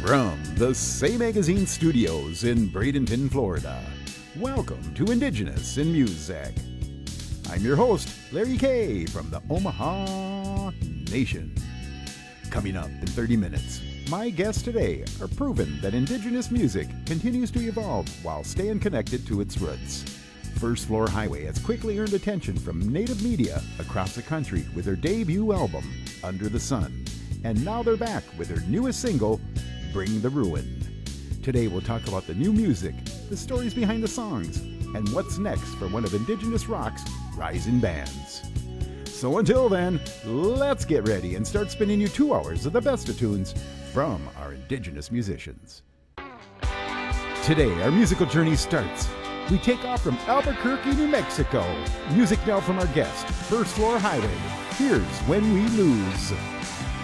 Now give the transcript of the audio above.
From the Say Magazine studios in Bradenton, Florida, welcome to Indigenous in Music. I'm your host, Larry Kay from the Omaha Nation. Coming up in 30 minutes, my guests today are proving that Indigenous music continues to evolve while staying connected to its roots. First Floor Highway has quickly earned attention from Native media across the country with their debut album, Under the Sun. And now they're back with their newest single, Bring the Ruin. Today we'll talk about the new music, the stories behind the songs, and what's next for one of Indigenous rock's rising bands. So until then, let's get ready and start spinning you 2 hours of the best of tunes from our Indigenous musicians. Today our musical journey starts. We take off from Albuquerque, New Mexico. Music now from our guest, First Floor Highway. Here's When We Lose.